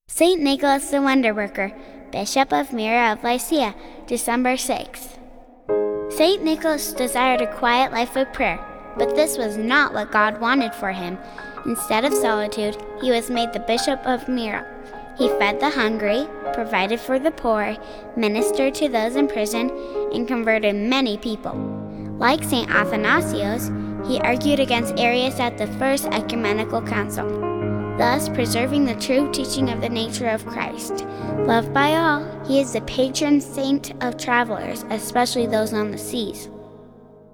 Saint Nicholas the Wonder Worker, Bishop of Myra of Lycia, December 6th. Saint Nicholas desired a quiet life of prayer, but this was not what God wanted for him. Instead of solitude, he was made the Bishop of Myra. He fed the hungry, provided for the poor, ministered to those in prison, and converted many people. Like St. Athanasius, he argued against Arius at the First Ecumenical Council, thus preserving the true teaching of the nature of Christ. Loved by all, he is the patron saint of travelers, especially those on the seas.